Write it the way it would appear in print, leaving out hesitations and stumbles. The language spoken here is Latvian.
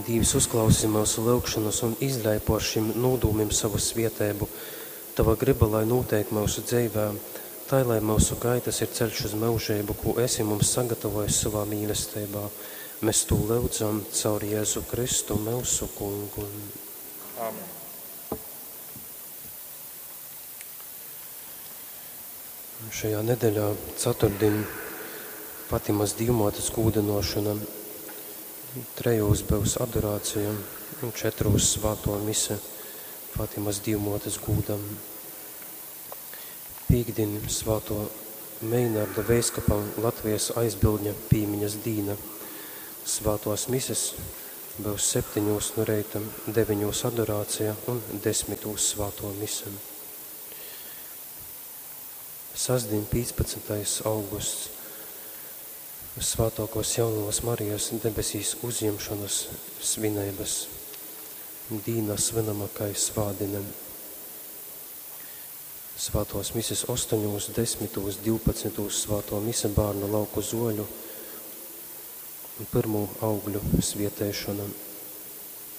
Dīvs uzklausī mūsu lūgšanas un izlēj par šim nūdūmim savu svietēbu. Tava griba, lai noteik mūsu dzīvē, tai, lai mūsu gaitas ir ceļš uz mūžību, ko esi mums sagatavojis savā mīlestībā. Mēs to lūdzam caur Jēzu Kristu, mūsu kungu. Amen. Šajā nedēļā ceturtdien Fatimas Dīvmotes gūdinošana, 3 būs adorācija un 4 svāto mise Fatimas Dīvmotes gūdam. Pīkdien svāto Meinarda veiskapam Latvijas aizbildņa pīmiņas dīna. Svātos mises būs 7 no reita, 9 adorācija un 10 svāto mise. Sasdien 15. augusts. Svātokos jaunās Marijas debesīs uzņemšanas svinības. Dīna svinama kai svādinem. Svātos mises 8, 10, 12 svāto mise bārnu lauku zoļu un 1. augļu svietēšana.